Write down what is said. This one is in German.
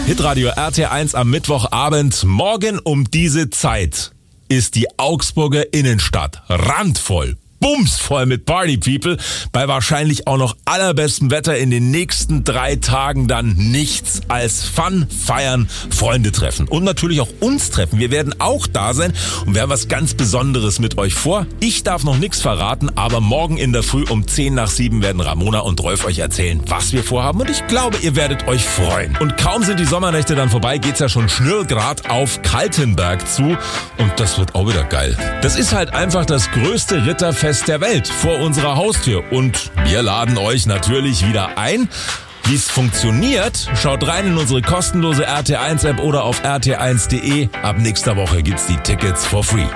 Hitradio RT1 am Mittwochabend. Morgen um diese Zeit ist die Augsburger Innenstadt randvoll, bumsvoll mit Party People. Bei wahrscheinlich auch noch allerbestem Wetter in den nächsten 3 Tagen dann nichts als Fun, Feiern, Freunde treffen. Und natürlich auch uns treffen. Wir werden auch da sein und wir haben was ganz Besonderes mit euch vor. Ich darf noch nichts verraten, aber morgen in der Früh um 6:10 werden Ramona und Rolf euch erzählen, was wir vorhaben. Und ich glaube, ihr werdet euch freuen. Und kaum sind die Sommernächte dann vorbei, geht's ja schon schnurrgrad auf Kaltenberg zu. Und das wird auch wieder geil. Das ist halt einfach das größte Ritterfest der Welt vor unserer Haustür und wir laden euch natürlich wieder ein. Wie es funktioniert, schaut rein in unsere kostenlose RT1 App oder auf rt1.de. Ab nächster Woche gibt's die Tickets for free.